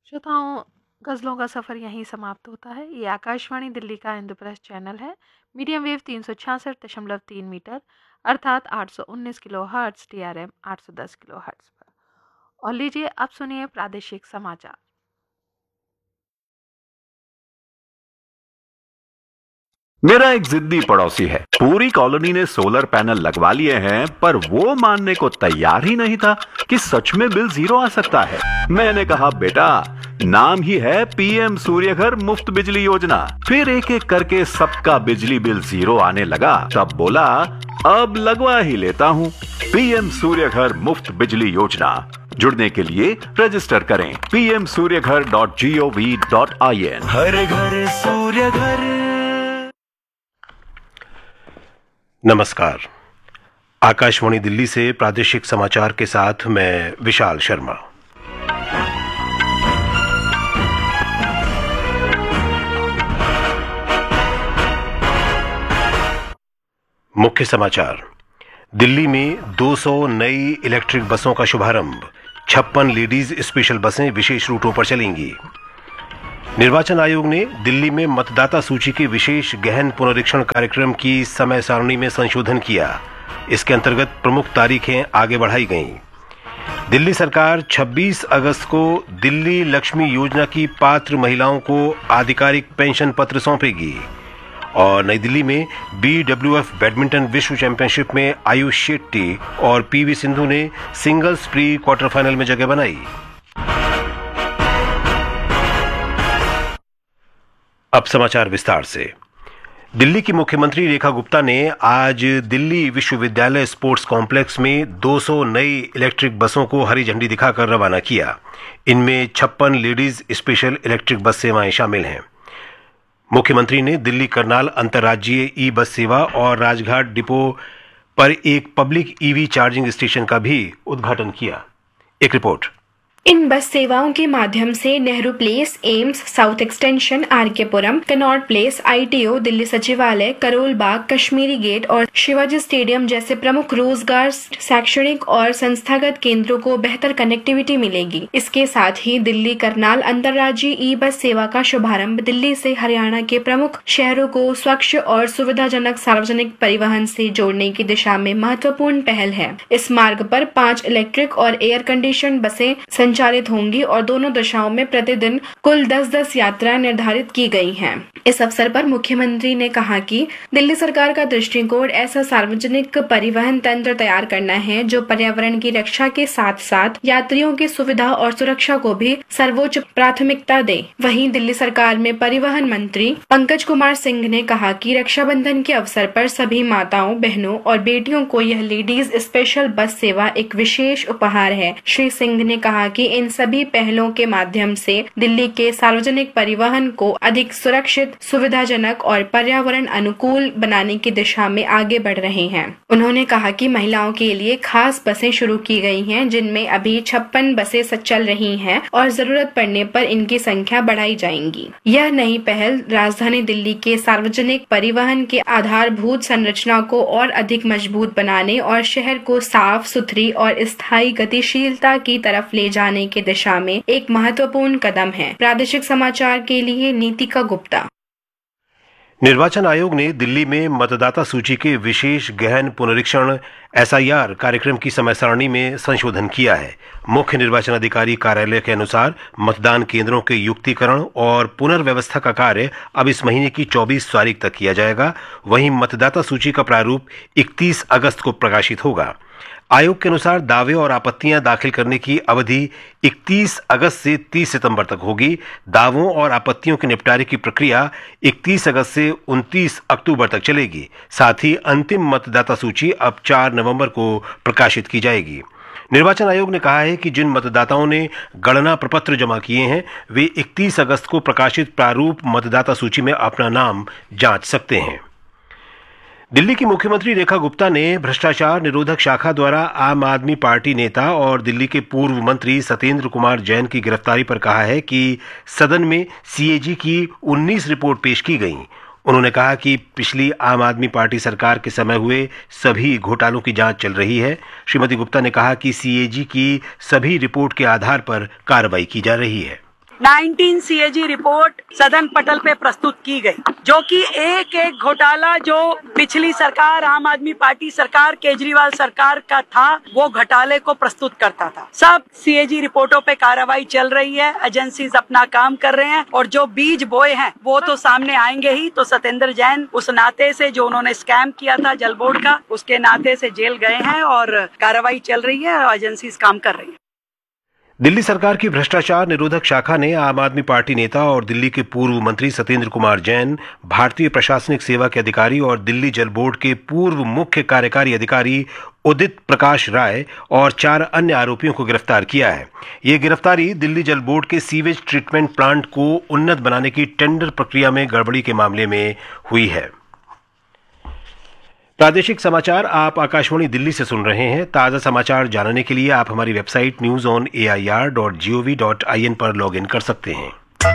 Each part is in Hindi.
श्रोताओं, गज़लों का सफ़र यहीं समाप्त होता है। ये आकाशवाणी दिल्ली का इंद्रप्रस्थ चैनल है। मीडियम वेव 366.3 मीटर अर्थात 819 किलोहर्ट्ज़, TRM 810 किलोहर्ट्ज़ पर। और लीजिए अब सुनिए प्रादेशिक समाचार। मेरा एक जिद्दी पड़ोसी है। पूरी कॉलोनी ने सोलर पैनल लगवा लिए हैं, पर वो मानने को तैयार ही नहीं था कि सच में बिल जीरो आ सकता है। मैंने कहा, बेटा, नाम ही है पीएम सूर्यघर मुफ्त बिजली योजना। फिर एक एक करके सबका बिजली बिल जीरो आने लगा। तब बोला, अब लगवा ही लेता हूँ। पीएम सूर्यघर मुफ्त बिजली योजना। जुड़ने के लिए रजिस्टर करें pmsuryaghar.gov.in। हर घर सूर्य घर। नमस्कार। आकाशवाणी दिल्ली से प्रादेशिक समाचार के साथ मैं विशाल शर्मा। मुख्य समाचार। दिल्ली में 200 नई इलेक्ट्रिक बसों का शुभारंभ। 56 लेडीज स्पेशल बसें विशेष रूटों पर चलेंगी। निर्वाचन आयोग ने दिल्ली में मतदाता सूची के विशेष गहन पुनरीक्षण कार्यक्रम की समय सारणी में संशोधन किया। इसके अंतर्गत प्रमुख तारीखें आगे बढ़ाई गईं। दिल्ली सरकार 26 अगस्त को दिल्ली लक्ष्मी योजना की पात्र महिलाओं को आधिकारिक पेंशन पत्र सौंपेगी। और नई दिल्ली में BWF बैडमिंटन विश्व चैंपियनशिप में आयुष शेट्टी और PV सिंधु ने सिंगल्स प्री क्वार्टर फाइनल में जगह बनाई। अब समाचार विस्तार से। दिल्ली की मुख्यमंत्री रेखा गुप्ता ने आज दिल्ली विश्वविद्यालय स्पोर्ट्स कॉम्प्लेक्स में 200 नई इलेक्ट्रिक बसों को हरी झंडी दिखाकर रवाना किया। इनमें 56 लेडीज स्पेशल इलेक्ट्रिक बस सेवाएं शामिल हैं। मुख्यमंत्री ने दिल्ली करनाल अंतर्राज्यीय ई बस सेवा और राजघाट डिपो पर एक पब्लिक EV चार्जिंग स्टेशन का भी उद्घाटन किया। एक रिपोर्ट। इन बस सेवाओं के माध्यम से Nehru place, AIIMS, south extension, RK पुरम, कनॉट प्लेस, ITO, दिल्ली सचिवालय, करोल बाग, कश्मीरी गेट और शिवाजी स्टेडियम जैसे प्रमुख रोजगार, शैक्षणिक और संस्थागत केंद्रों को बेहतर कनेक्टिविटी मिलेगी। इसके साथ ही दिल्ली करनाल अंतर्राज्यीय ई बस सेवा का शुभारंभ दिल्ली से हरियाणा के प्रमुख शहरों को स्वच्छ और सुविधाजनक सार्वजनिक परिवहन से जोड़ने की दिशा में महत्वपूर्ण पहल है। इस मार्ग पर 5 इलेक्ट्रिक और एयर कंडीशन बसें संचालित होंगी और दोनों दिशाओं में प्रतिदिन कुल 10-10 यात्राएं निर्धारित की गई हैं। इस अवसर पर मुख्यमंत्री ने कहा कि दिल्ली सरकार का दृष्टिकोण ऐसा सार्वजनिक परिवहन तंत्र तैयार करना है जो पर्यावरण की रक्षा के साथ साथ यात्रियों की सुविधा और सुरक्षा को भी सर्वोच्च प्राथमिकता दे। वहीं दिल्ली सरकार में परिवहन मंत्री पंकज कुमार सिंह ने कहा कि रक्षाबंधन के अवसर पर सभी माताओं, बहनों और बेटियों को यह लेडीज स्पेशल बस सेवा एक विशेष उपहार है। श्री सिंह ने कहा कि इन सभी पहलों के माध्यम से दिल्ली के सार्वजनिक परिवहन को अधिक सुरक्षित, सुविधाजनक और पर्यावरण अनुकूल बनाने की दिशा में आगे बढ़ रहे हैं। उन्होंने कहा कि महिलाओं के लिए खास बसें शुरू की गई हैं, जिनमें अभी 56 बसें चल रही हैं और जरूरत पड़ने पर इनकी संख्या बढ़ाई जाएंगी। यह नई पहल राजधानी दिल्ली के सार्वजनिक परिवहन के आधारभूत संरचना को और अधिक मजबूत बनाने और शहर को साफ सुथरी और स्थायी गतिशीलता की तरफ ले जाने की दिशा में एक महत्वपूर्ण कदम है। प्रादेशिक समाचार के लिए नीतिका गुप्ता। निर्वाचन आयोग ने दिल्ली में मतदाता सूची के विशेष गहन पुनरीक्षण SIR कार्यक्रम की समय सारणी में संशोधन किया है। मुख्य निर्वाचन अधिकारी कार्यालय के अनुसार मतदान केंद्रों के युक्तिकरण और पुनर्व्यवस्था का कार्य अब इस महीने की 24 तारीख तक किया जाएगा। वहीं मतदाता सूची का प्रारूप 31 अगस्त को प्रकाशित होगा। आयोग के अनुसार दावे और आपत्तियां दाखिल करने की अवधि 31 अगस्त से 30 सितंबर तक होगी। दावों और आपत्तियों के निपटारे की प्रक्रिया 31 अगस्त से 29 अक्टूबर तक चलेगी। साथ ही अंतिम मतदाता सूची अब 4 नवंबर को प्रकाशित की जाएगी। निर्वाचन आयोग ने कहा है कि जिन मतदाताओं ने गणना प्रपत्र जमा किए हैं वे 31 अगस्त को प्रकाशित प्रारूप मतदाता सूची में अपना नाम जांच सकते हैं। दिल्ली की मुख्यमंत्री रेखा गुप्ता ने भ्रष्टाचार निरोधक शाखा द्वारा आम आदमी पार्टी नेता और दिल्ली के पूर्व मंत्री सत्येंद्र कुमार जैन की गिरफ्तारी पर कहा है कि सदन में CAG की 19 रिपोर्ट पेश की गई। उन्होंने कहा कि पिछली आम आदमी पार्टी सरकार के समय हुए सभी घोटालों की जांच चल रही है। श्रीमती गुप्ता ने कहा कि CAG की सभी रिपोर्ट के आधार पर कार्रवाई की जा रही है। 19 CAG रिपोर्ट सदन पटल पे प्रस्तुत की गई, जो कि एक एक घोटाला जो पिछली सरकार आम आदमी पार्टी सरकार केजरीवाल सरकार का था वो घोटाले को प्रस्तुत करता था। सब CAG रिपोर्टों पे कार्रवाई चल रही है, एजेंसीज अपना काम कर रहे हैं और जो बीज बोए हैं वो तो सामने आएंगे ही। तो सत्येंद्र जैन उस नाते से जो उन्होंने स्कैम किया था जल बोर्ड का, उसके नाते से जेल गए हैं और कार्रवाई चल रही है और एजेंसीज काम कर रही है। दिल्ली सरकार की भ्रष्टाचार निरोधक शाखा ने आम आदमी पार्टी नेता और दिल्ली के पूर्व मंत्री सत्येंद्र कुमार जैन, भारतीय प्रशासनिक सेवा के अधिकारी और दिल्ली जल बोर्ड के पूर्व मुख्य कार्यकारी अधिकारी उदित प्रकाश राय और 4 अन्य आरोपियों को गिरफ्तार किया है। ये गिरफ्तारी दिल्ली जल बोर्ड के सीवेज ट्रीटमेंट प्लांट को उन्नत बनाने की टेंडर प्रक्रिया में गड़बड़ी के मामले में हुई है। प्रादेशिक समाचार आप आकाशवाणी दिल्ली से सुन रहे हैं। ताज़ा समाचार जानने के लिए आप हमारी वेबसाइट newsonair.gov.in पर लॉगिन कर सकते हैं।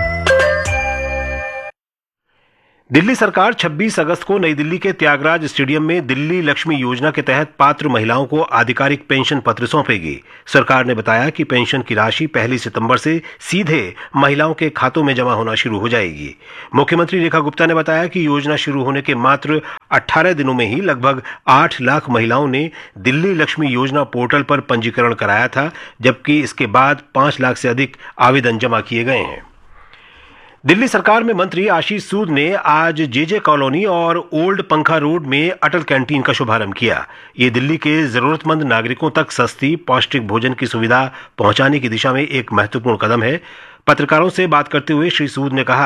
दिल्ली सरकार 26 अगस्त को नई दिल्ली के त्यागराज स्टेडियम में दिल्ली लक्ष्मी योजना के तहत पात्र महिलाओं को आधिकारिक पेंशन पत्र सौंपेगी। सरकार ने बताया कि पेंशन की राशि 1 सितंबर से सीधे महिलाओं के खातों में जमा होना शुरू हो जाएगी। मुख्यमंत्री रेखा गुप्ता ने बताया कि योजना शुरू होने के मात्र 18 दिनों में ही लगभग 8 लाख महिलाओं ने दिल्ली लक्ष्मी योजना पोर्टल पर पंजीकरण कराया था, जबकि इसके बाद 5 लाख से अधिक आवेदन जमा किए गए हैं। दिल्ली सरकार में मंत्री आशीष सूद ने आज जेजे कॉलोनी और ओल्ड पंखा रोड में अटल कैंटीन का शुभारंभ किया। ये दिल्ली के जरूरतमंद नागरिकों तक सस्ती पौष्टिक भोजन की सुविधा पहुंचाने की दिशा में एक महत्वपूर्ण कदम है। पत्रकारों से बात करते हुए श्री सूद ने कहा